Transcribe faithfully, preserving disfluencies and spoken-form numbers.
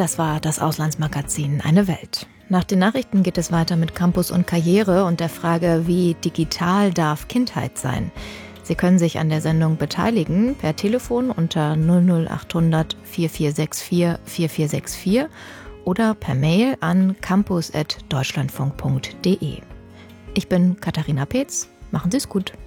Das war das Auslandsmagazin Eine Welt. Nach den Nachrichten geht es weiter mit Campus und Karriere und der Frage, wie digital darf Kindheit sein? Sie können sich an der Sendung beteiligen per Telefon unter null null acht hundert vier vier sechs vier vier vier sechs vier oder per Mail an campus at deutschlandfunk punkt de. Ich bin Katharina Peetz. Machen Sie es gut.